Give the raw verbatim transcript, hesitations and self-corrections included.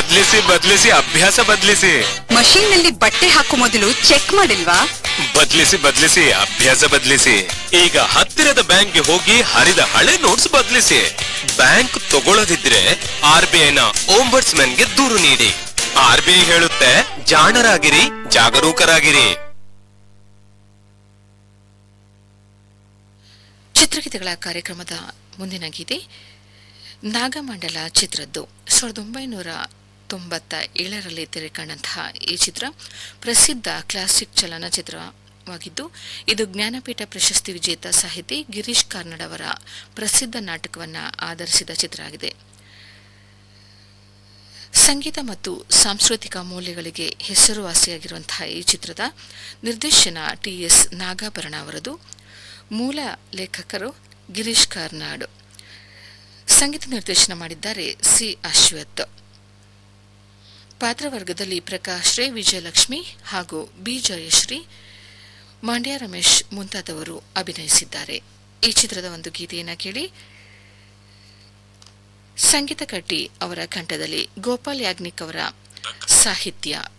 ಬದ್ಲಿಸಿ ಬದ್ಲಿಸಿ ಅಭ್ಯಾಸ ಬದ್ಲಿಸಿ. ಮಷೀನ್ ನಲ್ಲಿ ಬಟ್ಟೆ ಹಾಕೋ ಮೊದಲು ಚೆಕ್ ಮಾಡಿಲ್ವಾ? ಬದ್ಲಿಸಿ ಬದ್ಲಿಸಿ ಅಭ್ಯಾಸ ಬದ್ಲಿಸಿ. ಈಗ ಹತ್ತಿರದ ಬ್ಯಾಂಕ್ಗೆ ಹೋಗಿ ಹರಿದ ಹಳೆ ನೋಟ್ಸ್ ಬದ್ಲಿಸಿ. ಬ್ಯಾಂಕ್ ತಗೊಳ್ಳದಿದ್ರೆ ಆರ್ ಬಿ ಐ ನ ಓಂಬರ್ಟ್ಸ್ಮನ್ ಗೆ ದೂರು ನೀಡಿ. ಆರ್ ಬಿ ಐ ಹೇಳುತ್ತೆ, ಜಾಣರಾಗಿರಿ, ಜಾಗರೂಕರಾಗಿರಿ. ಚಿತ್ರಗೀತೆಗಳ ಕಾರ್ಯಕ್ರಮದ ಮುಂದಿನ ಗೀತೆ ನಾಗಮಂಡಲ ಚಿತ್ರದ್ದು. ಸಾವಿರದ ಒಂಬೈನೂರ ತೊಂಬತ್ತ ಏಳರಲ್ಲಿ ತೆರೆಕಂಡಂತಹ ಈ ಚಿತ್ರ ಪ್ರಸಿದ್ಧ ಕ್ಲಾಸಿಕ್ ಚಲನಚಿತ್ರವಾಗಿದ್ದು, ಇದು ಜ್ಞಾನಪೀಠ ಪ್ರಶಸ್ತಿ ವಿಜೇತ ಸಾಹಿತಿ ಗಿರೀಶ್ ಕಾರ್ನಾಡ್ ಅವರ ಪ್ರಸಿದ್ಧ ನಾಟಕವನ್ನು ಆಧರಿಸಿದ ಚಿತ್ರ ಆಗಿದೆ. ಸಂಗೀತ ಮತ್ತು ಸಾಂಸ್ಕೃತಿಕ ಮೌಲ್ಯಗಳಿಗೆ ಹೆಸರುವಾಸಿಯಾಗಿರುವಂತಹ ಈ ಚಿತ್ರದ ನಿರ್ದೇಶನ ಟಿ ಎಸ್ ನಾಗಾಭರಣ ಅವರದು. ಮೂಲ ಲೇಖಕರು ಗಿರೀಶ್ ಕಾರ್ನಾಡ್. ಸಂಗೀತ ನಿರ್ದೇಶನ ಮಾಡಿದ್ದಾರೆ ಸಿ ಅಶ್ವಥ್. ಪಾತ್ರವರ್ಗದಲ್ಲಿ ಪ್ರಕಾಶ್ ರೈ, ವಿಜಯಲಕ್ಷ್ಮಿ ಹಾಗೂ ಬಿ ಜಯಶ್ರೀ, ಮಂಡ್ಯ ರಮೇಶ್ ಮುಂತಾದವರು ಅಭಿನಯಿಸಿದ್ದಾರೆ. ಈ ಚಿತ್ರದ ಒಂದು ಗೀತೆಯನ್ನು ಕೇಳಿ. ಸಂಗೀತ ಕಟ್ಟಿ ಅವರ ಕಂಠದಲ್ಲಿ, ಗೋಪಾಲ್ ಯಾಗ್ನಿಕ್ ಅವರ ಸಾಹಿತ್ಯ.